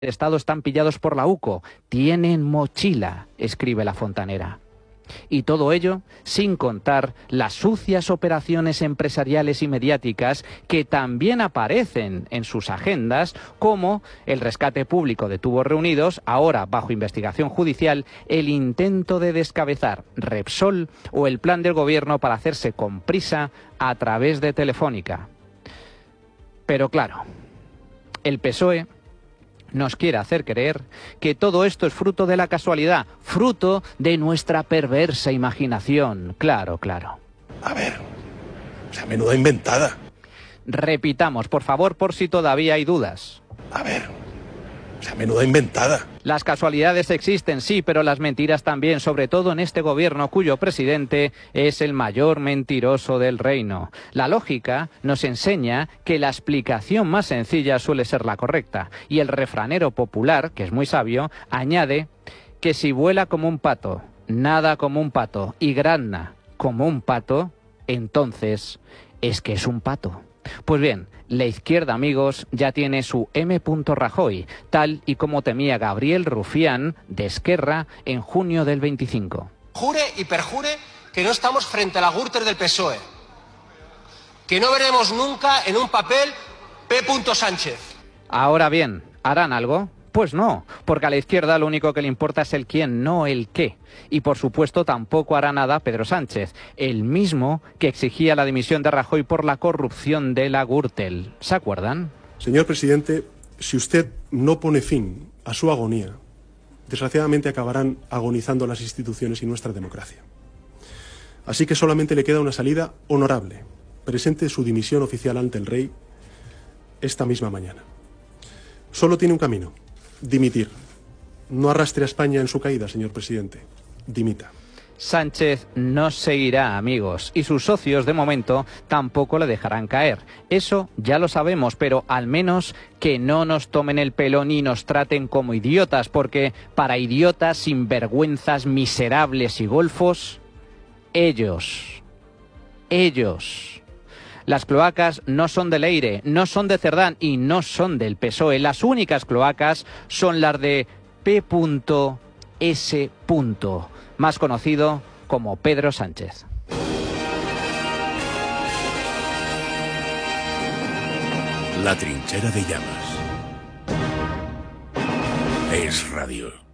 Estado están pillados por la UCO. Tienen mochila, escribe La Fontanera. Y todo ello sin contar las sucias operaciones empresariales y mediáticas que también aparecen en sus agendas, como el rescate público de Tubos Reunidos, ahora bajo investigación judicial, el intento de descabezar Repsol o el plan del gobierno para hacerse con prisa a través de Telefónica. Pero claro, el PSOE nos quiere hacer creer que todo esto es fruto de la casualidad, fruto de nuestra perversa imaginación. Claro, claro. A ver, o sea, menuda inventada. Repitamos, por favor, por si todavía hay dudas. A ver, o sea, menuda inventada. Las casualidades existen, sí, pero las mentiras también, sobre todo en este gobierno cuyo presidente es el mayor mentiroso del reino. La lógica nos enseña que la explicación más sencilla suele ser la correcta, y el refranero popular, que es muy sabio, añade que si vuela como un pato, nada como un pato y grazna como un pato, entonces es que es un pato. Pues bien, la izquierda, amigos, ya tiene su M. Rajoy, tal y como temía Gabriel Rufián de Esquerra en junio del 25. Jure y perjure que no estamos frente a la Gürtel del PSOE, que no veremos nunca en un papel P. Sánchez. Ahora bien, ¿harán algo? Pues no, porque a la izquierda lo único que le importa es el quién, no el qué. Y por supuesto tampoco hará nada Pedro Sánchez, el mismo que exigía la dimisión de Rajoy por la corrupción de la Gürtel. ¿Se acuerdan? Señor presidente, si usted no pone fin a su agonía, desgraciadamente acabarán agonizando las instituciones y nuestra democracia. Así que solamente le queda una salida honorable. Presente su dimisión oficial ante el rey esta misma mañana. Solo tiene un camino: dimitir. No arrastre a España en su caída, señor presidente. Dimita. Sánchez no seguirá, amigos, y sus socios de momento tampoco le dejarán caer. Eso ya lo sabemos, pero al menos que no nos tomen el pelo ni nos traten como idiotas, porque para idiotas, sinvergüenzas, miserables y golfos, ellos. Las cloacas no son de Leire, no son de Cerdán y no son del PSOE. Las únicas cloacas son las de P.S., más conocido como Pedro Sánchez. La trinchera de llamas. Es radio.